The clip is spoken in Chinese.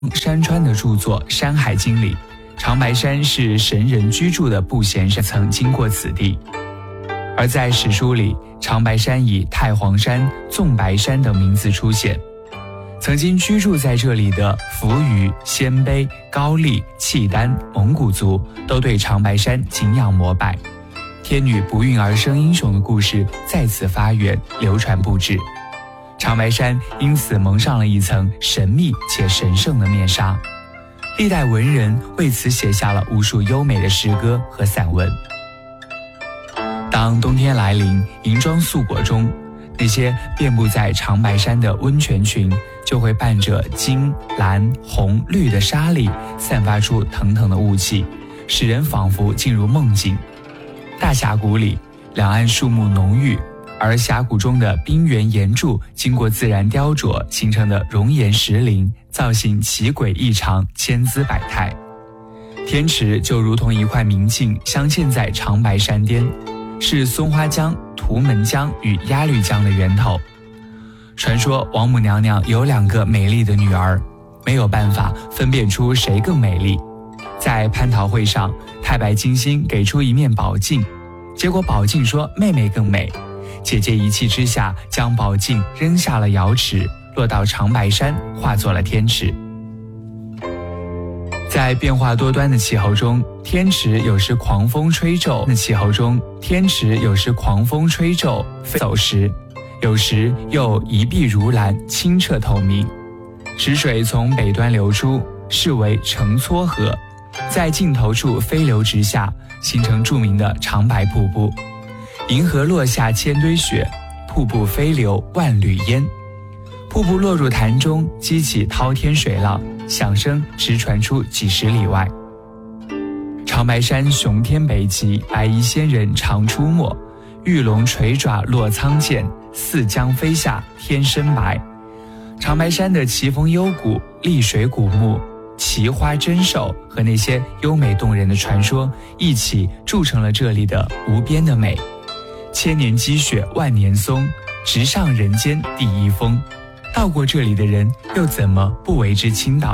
山川的著作《山海经》里，长白山是神人居住的不闲山，曾经过此地。而在史书里，长白山以太黄山、纵白山等名字出现。曾经居住在这里的扶余、鲜卑、高丽、契丹、蒙古族都对长白山敬仰膜拜。天女不孕而生英雄的故事在此发源，流传不止。长白山因此蒙上了一层神秘且神圣的面纱，历代文人为此写下了无数优美的诗歌和散文。当冬天来临，银装素裹中，那些遍布在长白山的温泉群就会伴着金、蓝、红、绿的沙粒，散发出腾腾的雾气，使人仿佛进入梦境。大峡谷里，两岸树木浓郁，而峡谷中的冰原岩柱经过自然雕琢形成的熔岩石林，造型奇诡异常，千姿百态。天池就如同一块明镜，镶嵌在长白山巅，是松花江、图们江与鸭绿江的源头。传说王母娘娘有2个美丽的女儿，没有办法分辨出谁更美丽。在蟠桃会上，太白金星给出一面宝镜，结果宝镜说妹妹更美。姐姐一气之下将宝镜扔下了瑶池，落到长白山，化作了天池。在变化多端的气候中，天池有时狂风吹骤；飞走时，有时又一碧如蓝，清澈透明。池水从北端流出，视为澄撮河，在尽头处飞流直下，形成著名的长白瀑布。银河落下千堆雪，瀑布飞流万缕烟。瀑布落入潭中，激起滔天水浪，响声直传出几十里外。长白山雄天北极，白衣仙人常出没，玉龙垂爪落苍涧，四江飞下天深白。长白山的奇峰幽谷、丽水古木、奇花珍兽和那些优美动人的传说一起铸成了这里的无边的美。千年积雪万年松，直上人间第一峰。到过这里的人又怎么不为之倾倒？